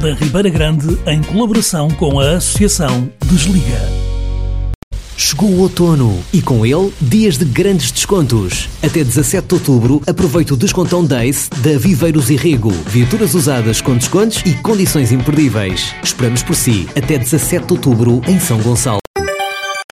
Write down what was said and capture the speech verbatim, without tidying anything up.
da Ribeira Grande em colaboração com a Associação Desliga. Chegou o outono e com ele dias de grandes descontos. Até dezassete de outubro aproveite o Descontão Days da Viveiros e Rego. Viaturas usadas com descontos e condições imperdíveis. Esperamos por si até dezassete de outubro em São Gonçalo.